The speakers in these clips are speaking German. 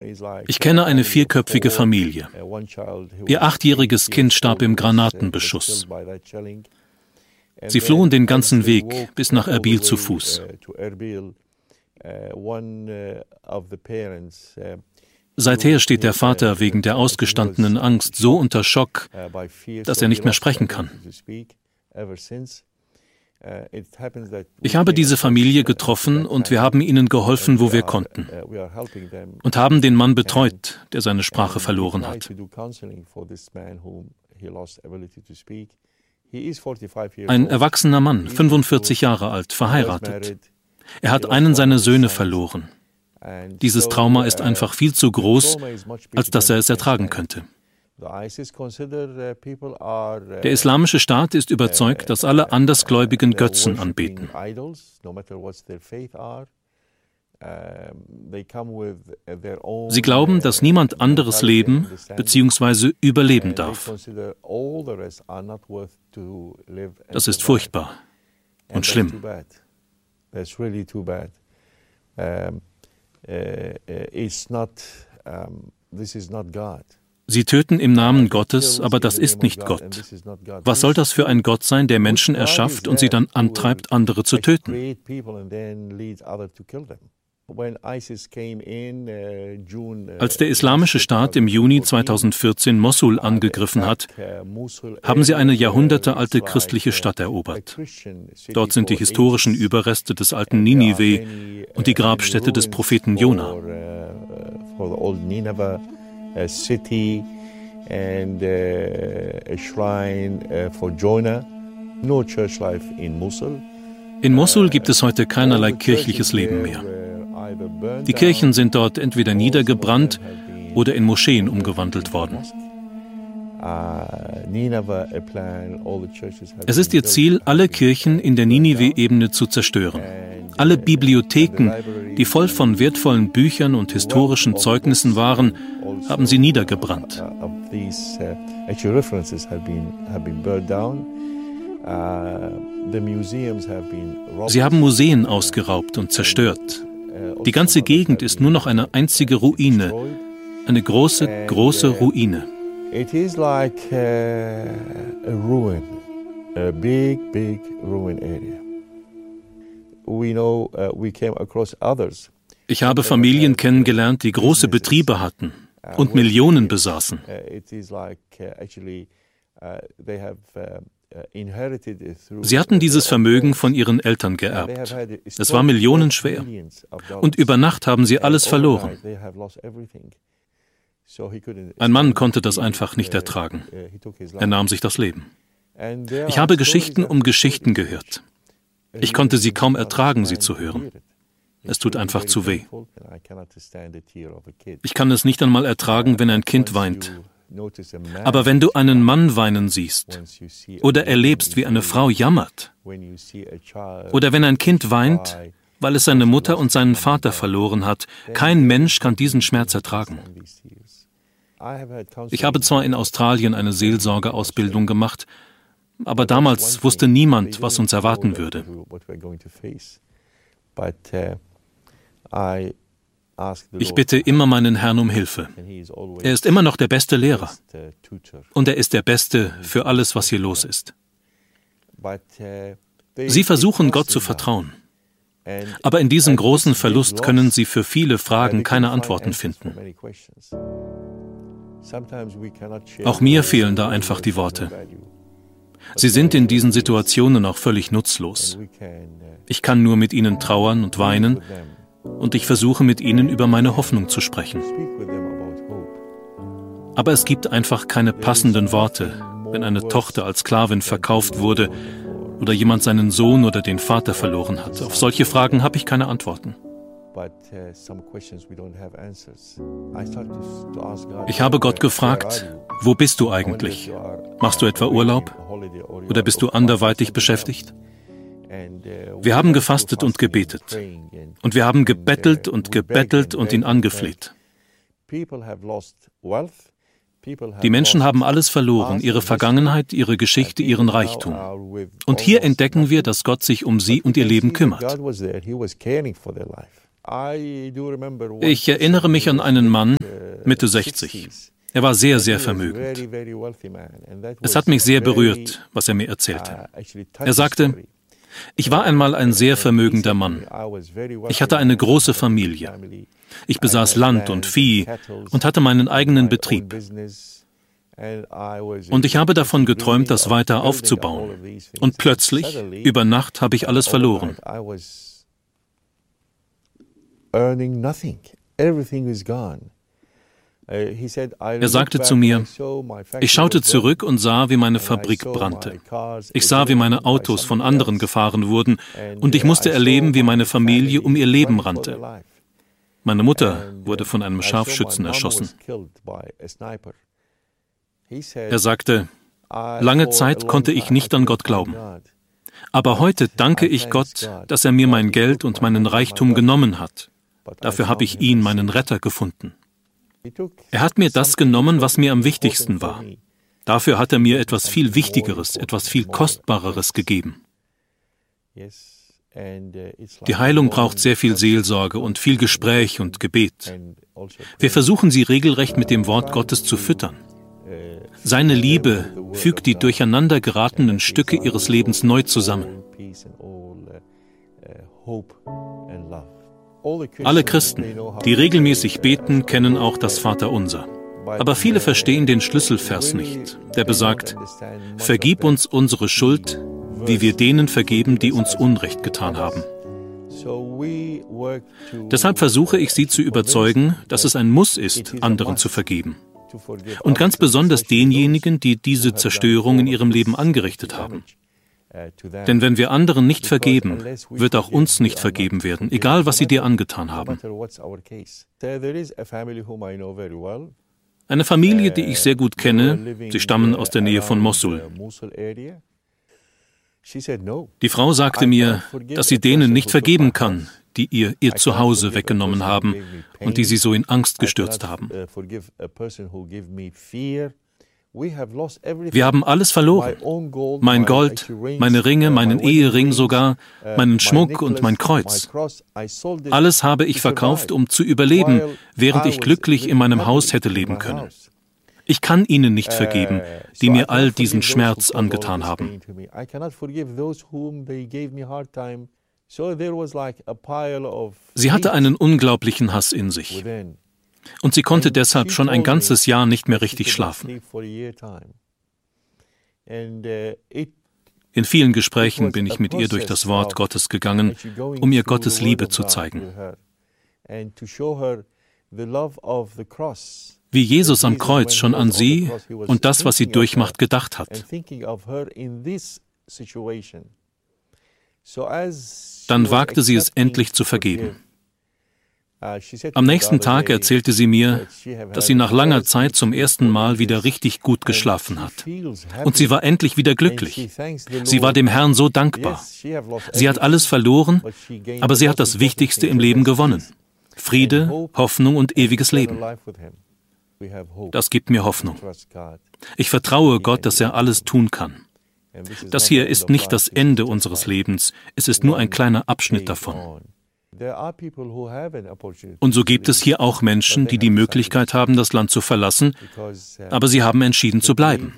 Ich kenne eine 4-köpfige Familie. Ihr 8-jähriges Kind starb im Granatenbeschuss. Sie flohen den ganzen Weg bis nach Erbil zu Fuß. Seither steht der Vater wegen der ausgestandenen Angst so unter Schock, dass er nicht mehr sprechen kann. Ich habe diese Familie getroffen und wir haben ihnen geholfen, wo wir konnten. Und haben den Mann betreut, der seine Sprache verloren hat. Ein erwachsener Mann, 45 Jahre alt, verheiratet. Er hat einen seiner Söhne verloren. Dieses Trauma ist einfach viel zu groß, als dass er es ertragen könnte. Der Islamische Staat ist überzeugt, dass alle Andersgläubigen Götzen anbeten. Sie glauben, dass niemand anderes leben bzw. überleben darf. Das ist furchtbar und schlimm. Sie töten im Namen Gottes, aber das ist nicht Gott. Was soll das für ein Gott sein, der Menschen erschafft und sie dann antreibt, andere zu töten? Als der Islamische Staat im Juni 2014 Mosul angegriffen hat, haben sie eine jahrhundertealte christliche Stadt erobert. Dort sind die historischen Überreste des alten Ninive und die Grabstätte des Propheten Jona. In Mosul gibt es heute keinerlei kirchliches Leben mehr. Die Kirchen sind dort entweder niedergebrannt oder in Moscheen umgewandelt worden. Es ist ihr Ziel, alle Kirchen in der Ninive-Ebene zu zerstören. Alle Bibliotheken, die voll von wertvollen Büchern und historischen Zeugnissen waren, haben sie niedergebrannt. Sie haben Museen ausgeraubt und zerstört. Die ganze Gegend ist nur noch eine einzige Ruine, eine große, große Ruine. It is like a ruin, a big ruin area. We came across others. Ich habe Familien kennengelernt, die große Betriebe hatten und Millionen besaßen. Sie hatten dieses Vermögen von ihren Eltern geerbt. Es war millionenschwer. Und über Nacht haben sie alles verloren. Ein Mann konnte das einfach nicht ertragen. Er nahm sich das Leben. Ich habe Geschichten um Geschichten gehört. Ich konnte sie kaum ertragen, sie zu hören. Es tut einfach zu weh. Ich kann es nicht einmal ertragen, wenn ein Kind weint. Aber wenn du einen Mann weinen siehst oder erlebst, wie eine Frau jammert oder wenn ein Kind weint, weil es seine Mutter und seinen Vater verloren hat, kein Mensch kann diesen Schmerz ertragen. Ich habe zwar in Australien eine Seelsorgeausbildung gemacht, aber damals wusste niemand, was uns erwarten würde. Ich bitte immer meinen Herrn um Hilfe. Er ist immer noch der beste Lehrer. Und er ist der Beste für alles, was hier los ist. Sie versuchen, Gott zu vertrauen. Aber in diesem großen Verlust können sie für viele Fragen keine Antworten finden. Auch mir fehlen da einfach die Worte. Sie sind in diesen Situationen auch völlig nutzlos. Ich kann nur mit ihnen trauern und weinen und ich versuche mit ihnen über meine Hoffnung zu sprechen. Aber es gibt einfach keine passenden Worte, wenn eine Tochter als Sklavin verkauft wurde oder jemand seinen Sohn oder den Vater verloren hat. Auf solche Fragen habe ich keine Antworten. Ich habe Gott gefragt, wo bist du eigentlich? Machst du etwa Urlaub? Oder bist du anderweitig beschäftigt? Wir haben gefastet und gebetet. Und wir haben gebettelt und gebettelt und ihn angefleht. Die Menschen haben alles verloren, ihre Vergangenheit, ihre Geschichte, ihren Reichtum. Und hier entdecken wir, dass Gott sich um sie und ihr Leben kümmert. Ich erinnere mich an einen Mann, Mitte 60. Er war sehr, sehr vermögend. Es hat mich sehr berührt, was er mir erzählte. Er sagte, ich war einmal ein sehr vermögender Mann. Ich hatte eine große Familie. Ich besaß Land und Vieh und hatte meinen eigenen Betrieb. Und ich habe davon geträumt, das weiter aufzubauen. Und plötzlich, über Nacht, habe ich alles verloren. Er sagte zu mir, ich schaute zurück und sah, wie meine Fabrik brannte. Ich sah, wie meine Autos von anderen gefahren wurden und ich musste erleben, wie meine Familie um ihr Leben rannte. Meine Mutter wurde von einem Scharfschützen erschossen. Er sagte, lange Zeit konnte ich nicht an Gott glauben. Aber heute danke ich Gott, dass er mir mein Geld und meinen Reichtum genommen hat. Dafür habe ich ihn, meinen Retter, gefunden. Er hat mir das genommen, was mir am wichtigsten war. Dafür hat er mir etwas viel Wichtigeres, etwas viel Kostbareres gegeben. Die Heilung braucht sehr viel Seelsorge und viel Gespräch und Gebet. Wir versuchen sie regelrecht mit dem Wort Gottes zu füttern. Seine Liebe fügt die durcheinander geratenen Stücke ihres Lebens neu zusammen. Alle Christen, die regelmäßig beten, kennen auch das Vaterunser. Aber viele verstehen den Schlüsselvers nicht, der besagt, vergib uns unsere Schuld, wie wir denen vergeben, die uns Unrecht getan haben. Deshalb versuche ich sie zu überzeugen, dass es ein Muss ist, anderen zu vergeben. Und ganz besonders denjenigen, die diese Zerstörung in ihrem Leben angerichtet haben. Denn wenn wir anderen nicht vergeben, wird auch uns nicht vergeben werden, egal was sie dir angetan haben. Eine Familie, die ich sehr gut kenne, sie stammen aus der Nähe von Mosul. Die Frau sagte mir, dass sie denen nicht vergeben kann, die ihr Zuhause weggenommen haben und die sie so in Angst gestürzt haben. Wir haben alles verloren. Mein Gold, meine Ringe, meinen Ehering sogar, meinen Schmuck und mein Kreuz. Alles habe ich verkauft, um zu überleben, während ich glücklich in meinem Haus hätte leben können. Ich kann ihnen nicht vergeben, die mir all diesen Schmerz angetan haben. Sie hatte einen unglaublichen Hass in sich. Und sie konnte deshalb schon ein ganzes Jahr nicht mehr richtig schlafen. In vielen Gesprächen bin ich mit ihr durch das Wort Gottes gegangen, um ihr Gottes Liebe zu zeigen. Wie Jesus am Kreuz schon an sie und das, was sie durchmacht, gedacht hat. Dann wagte sie es endlich zu vergeben. Am nächsten Tag erzählte sie mir, dass sie nach langer Zeit zum ersten Mal wieder richtig gut geschlafen hat. Und sie war endlich wieder glücklich. Sie war dem Herrn so dankbar. Sie hat alles verloren, aber sie hat das Wichtigste im Leben gewonnen. Friede, Hoffnung und ewiges Leben. Das gibt mir Hoffnung. Ich vertraue Gott, dass er alles tun kann. Das hier ist nicht das Ende unseres Lebens, es ist nur ein kleiner Abschnitt davon. Und so gibt es hier auch Menschen, die die Möglichkeit haben, das Land zu verlassen, aber sie haben entschieden zu bleiben,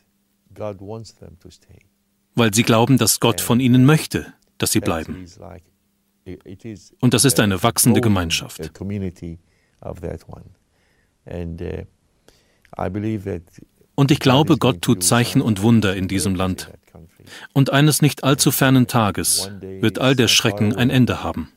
weil sie glauben, dass Gott von ihnen möchte, dass sie bleiben. Und das ist eine wachsende Gemeinschaft. Und ich glaube, Gott tut Zeichen und Wunder in diesem Land. Und eines nicht allzu fernen Tages wird all der Schrecken ein Ende haben.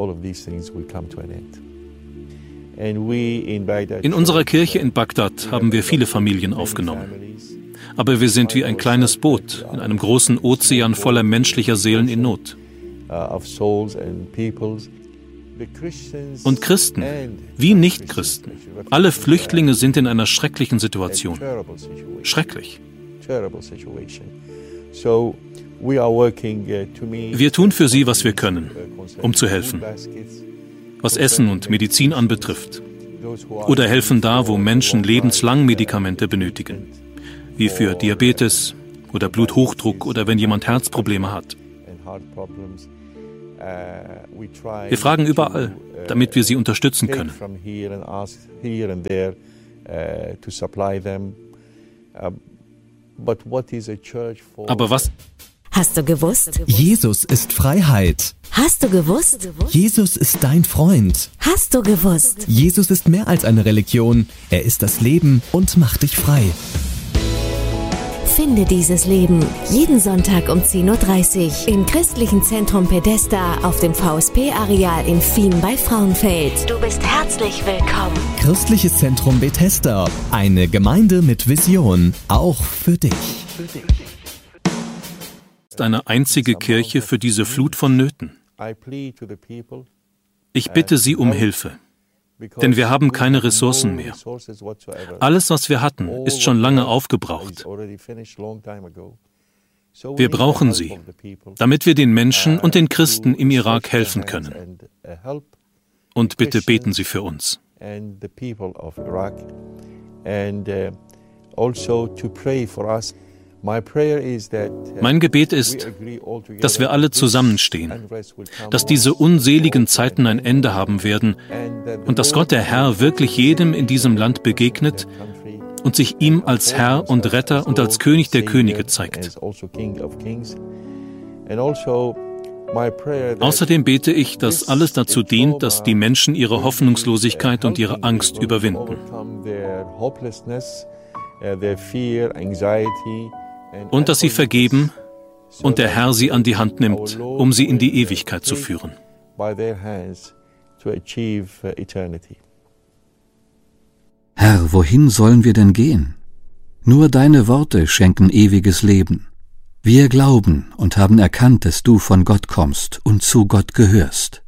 In unserer Kirche in Bagdad haben wir viele Familien aufgenommen. Aber wir sind wie ein kleines Boot in einem großen Ozean voller menschlicher Seelen in Not. Und Christen, wie Nichtchristen, alle Flüchtlinge sind in einer schrecklichen Situation. Schrecklich. Wir tun für sie, was wir können, um zu helfen, was Essen und Medizin anbetrifft. Oder helfen da, wo Menschen lebenslang Medikamente benötigen, wie für Diabetes oder Bluthochdruck oder wenn jemand Herzprobleme hat. Wir fragen überall, damit wir sie unterstützen können. Aber was? Hast du gewusst? Jesus ist Freiheit. Hast du gewusst? Jesus ist dein Freund. Hast du gewusst? Jesus ist mehr als eine Religion. Er ist das Leben und macht dich frei. Finde dieses Leben jeden Sonntag um 10:30 Uhr im Christlichen Zentrum Pedesta auf dem VSP-Areal in Fien bei Frauenfeld. Du bist herzlich willkommen. Christliches Zentrum Bethesda. Eine Gemeinde mit Vision. Auch für dich. Ist eine einzige Kirche für diese Flut von Nöten. Ich bitte Sie um Hilfe, denn wir haben keine Ressourcen mehr. Alles, was wir hatten, ist schon lange aufgebraucht. Wir brauchen Sie, damit wir den Menschen und den Christen im Irak helfen können. Und bitte beten Sie für uns. Mein Gebet ist, dass wir alle zusammenstehen, dass diese unseligen Zeiten ein Ende haben werden und dass Gott der Herr wirklich jedem in diesem Land begegnet und sich ihm als Herr und Retter und als König der Könige zeigt. Außerdem bete ich, dass alles dazu dient, dass die Menschen ihre Hoffnungslosigkeit und ihre Angst überwinden. Und dass sie vergeben und der Herr sie an die Hand nimmt, um sie in die Ewigkeit zu führen. Herr, wohin sollen wir denn gehen? Nur deine Worte schenken ewiges Leben. Wir glauben und haben erkannt, dass du von Gott kommst und zu Gott gehörst.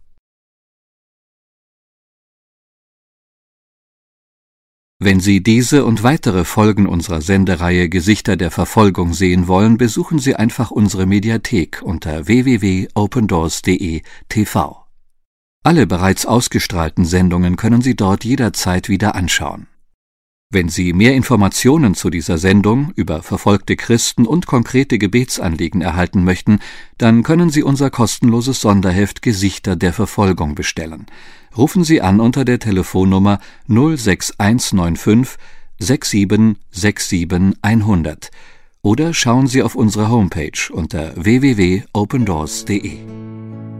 Wenn Sie diese und weitere Folgen unserer Sendereihe Gesichter der Verfolgung sehen wollen, besuchen Sie einfach unsere Mediathek unter www.opendoors.de/tv. Alle bereits ausgestrahlten Sendungen können Sie dort jederzeit wieder anschauen. Wenn Sie mehr Informationen zu dieser Sendung über verfolgte Christen und konkrete Gebetsanliegen erhalten möchten, dann können Sie unser kostenloses Sonderheft Gesichter der Verfolgung bestellen. Rufen Sie an unter der Telefonnummer 06195 6767 100 oder schauen Sie auf unsere Homepage unter www.opendoors.de.